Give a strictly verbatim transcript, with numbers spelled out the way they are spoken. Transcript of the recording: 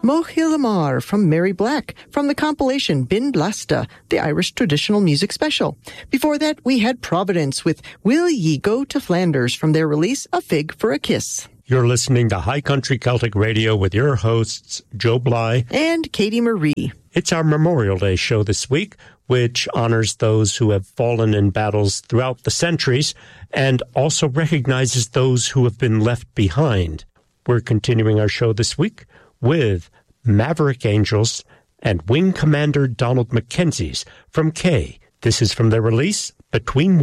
Mochil Amar from Mary Black from the compilation Bin Blasta, the Irish Traditional Music Special. Before that, we had Providence with Will Ye Go to Flanders from their release A Fig for a Kiss. You're listening to High Country Celtic Radio with your hosts, Joe Bly and Katie Marie. It's our Memorial Day show this week, which honors those who have fallen in battles throughout the centuries and also recognizes those who have been left behind. We're continuing our show this week with Maverick Angels and Wing Commander Donald Mackenzie's from K. This is from their release, Between